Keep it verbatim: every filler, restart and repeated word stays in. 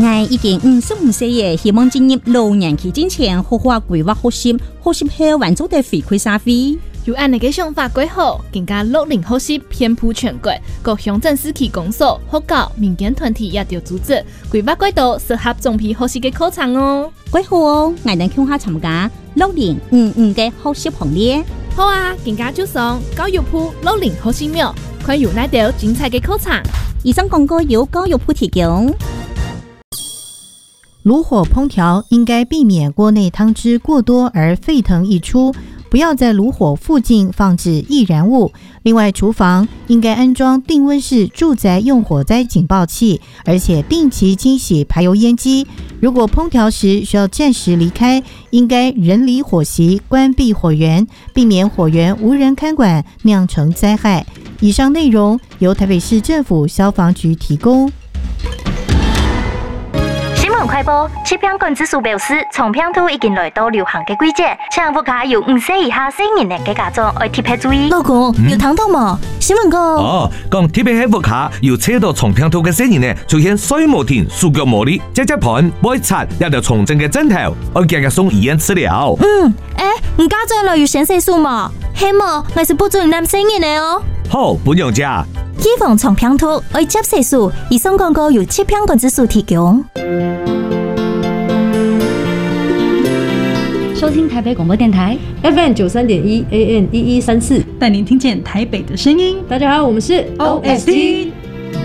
我已經五十五歲嘅，希望進入老年期之前，好好規劃學習，學習後還做得回饋社會。 有按你嘅想法規劃，更加六零學習遍佈全國，各鄉鎮市區公所、學校、民間團體也要組織規劃軌道，適合總批學習嘅課程哦。 幾好哦，我哋向下參加六零五五嘅學習行列。 好啊，更加就上教育部六零學習廟，快有那條精彩嘅課程。 以上廣告由教育部提供。 爐火烹調應該避免鍋內湯汁過多而沸騰溢出，不要在爐火附近放置易燃物。另外，廚房應該安裝定溫式住宅用火災警報器，而且定期清洗排油煙機。如果烹調時需要暫時離開，應該人離火席，關閉火源，避免火源無人看管釀成災害。以上內容由台北市政府消防局提供。 快報，疾病管制署表示，蟲病兔已經來到流行嘅季節，請屋企有五歲以下成年人嘅家長要特別注意。 老公，有聽到嗎？新聞講哦，講特別喺屋企要測到蟲病兔嘅成年人出現睡無停、手腳無力、隻隻盤、背擦，一條蟲症嘅症頭，要繼續送醫院治療。 嗯，誒，唔家長來要先細數嘛，希望我是不准男成年嘅哦。 好，不用加。 預防蟲病兔，要接細數，以上廣告由疾病管制署提供。 收聽台北廣播電台 F M 九三點一 A M 一一三四， 帶您聽見台北的聲音。 大家好，我們是 O S T。